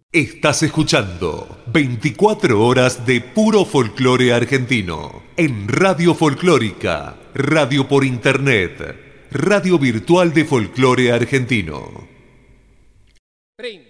Estás escuchando 24 horas de puro folclore argentino en Radio Folclórica, radio por internet, radio virtual de folclore argentino.